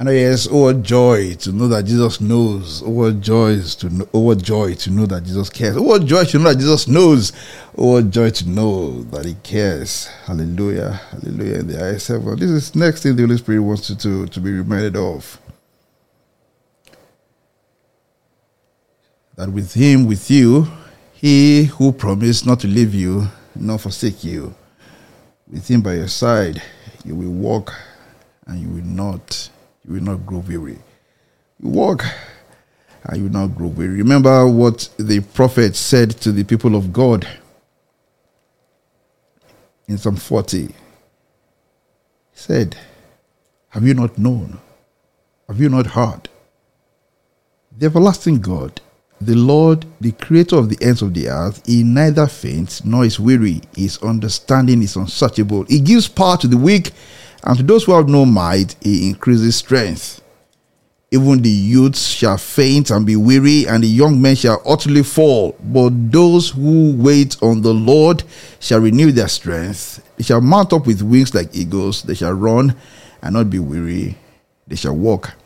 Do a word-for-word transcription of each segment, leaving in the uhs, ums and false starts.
And yes, oh what joy to know that Jesus knows. Oh what joy to know. Oh what joy to know that Jesus cares. Oh what joy to know that Jesus knows. Oh what joy to know that He cares. Hallelujah, hallelujah. In the I S F. This is next thing the Holy Spirit wants you to to be reminded of. That with Him, with you, He who promised not to leave you, nor forsake you, with Him by your side, you will walk and you will not. You will not grow weary. You walk and you will not grow weary. Remember what the prophet said to the people of God in Psalm forty. He said, have you not known? Have you not heard? The everlasting God, the Lord, the creator of the ends of the earth, He neither faints nor is weary. His understanding is unsearchable. He gives power to the weak, and to those who have no might, He increases strength. Even the youths shall faint and be weary, and the young men shall utterly fall. But those who wait on the Lord shall renew their strength. They shall mount up with wings like eagles. They shall run and not be weary. They shall walk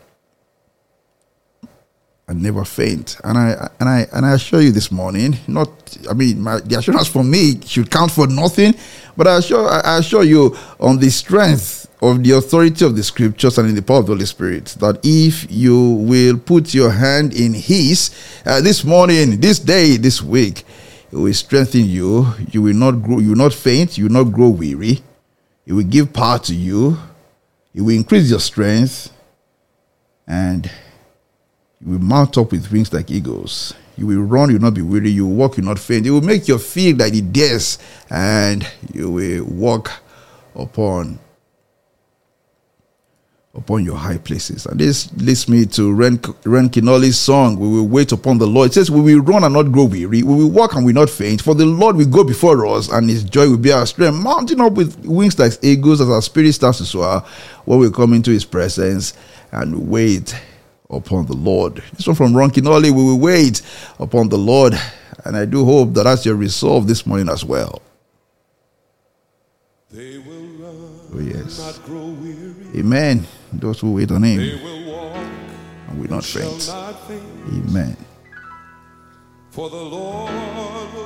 and never faint. And I and I and I assure you this morning, not I mean my, the assurance from me should count for nothing, but I assure I assure you on the strength of the authority of the scriptures and in the power of the Holy Spirit, that if you will put your hand in His uh, this morning, this day, this week, it will strengthen you. You will not grow, you will not faint, you will not grow weary. It will give power to you. It will increase your strength, and you will mount up with wings like eagles. You will run, you will not be weary. You will walk, you will not faint. It will make you feel like the dares, and you will walk upon upon your high places. And this leads me to Ren, Ren Kinoli's song, we will wait upon the Lord. It says, we will run and not grow weary. We will walk and will not faint. For the Lord will go before us, and His joy will be our strength. Mounting up with wings like eagles as our spirit starts to soar when we come into His presence and wait upon the Lord. This one from Ron Kinoli, we will wait upon the Lord. And I do hope that that's your resolve this morning as well. They will run, oh, yes. not grow weary. Amen. Those who wait on Him They will walk and will not faint. shall not faint. Amen. For the Lord